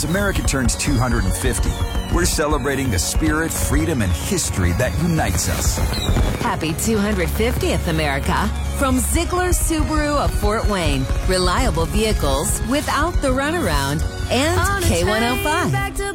America turns 250, we're celebrating the spirit, freedom, and history that unites us. Happy 250th, America. From Ziegler Subaru of Fort Wayne. Reliable vehicles without the runaround. And K105.